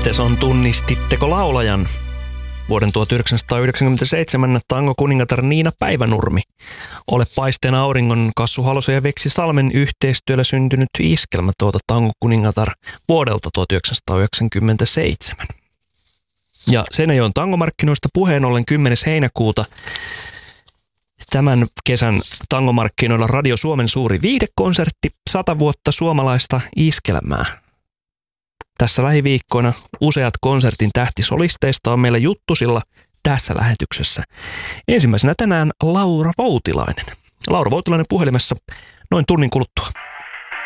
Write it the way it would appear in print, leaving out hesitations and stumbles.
Mites on, tunnistitteko laulajan? Vuoden 1997 tangokuningatar Niina Päivänurmi. Ole paisteen auringon, Kassu Halosen ja Veksi Salmen yhteistyöllä syntynyt iskelmä tangokuningatar vuodelta 1997. Ja Seinäjoen tangomarkkinoista puheen ollen 10. heinäkuuta tämän kesän tangomarkkinoilla Radio Suomen suuri viihdekonsertti, 100 vuotta suomalaista iskelmää. Tässä lähiviikkoina useat konsertin tähtisolisteista on meillä juttusilla tässä lähetyksessä. Ensimmäisenä tänään Laura Voutilainen. Laura Voutilainen puhelimessa noin tunnin kuluttua.